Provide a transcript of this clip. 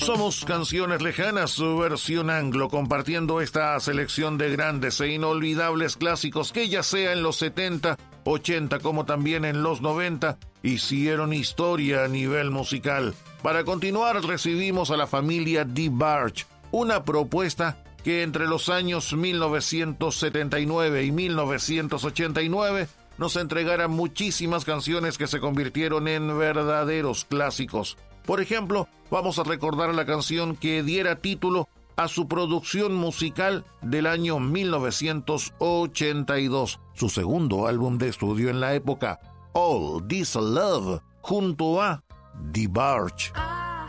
Somos Canciones Lejanas, su versión anglo, compartiendo esta selección de grandes e inolvidables clásicos que ya sea en los 70, 80 como también en los 90 hicieron historia a nivel musical. Para continuar recibimos a la familia DeBarge, una propuesta que entre los años 1979 y 1989 nos entregara muchísimas canciones que se convirtieron en verdaderos clásicos. Por ejemplo, vamos a recordar la canción que diera título a su producción musical del año 1982, su segundo álbum de estudio en la época, All This Love, junto a DeBarge.